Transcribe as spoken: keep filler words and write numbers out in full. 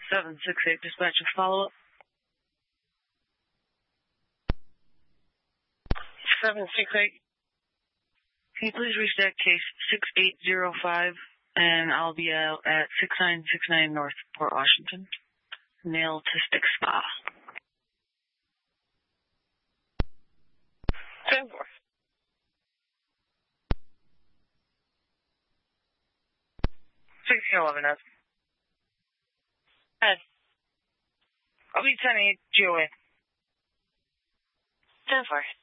seven six eight, dispatch a follow-up. seven six eight. Can you please reach that case six eight zero five, and I'll be out at six nine six nine North Port Washington. Nailtistic Spa. ten four. sixteen eleven, Ed. Ed. I'll be ten eight, G O A. ten four.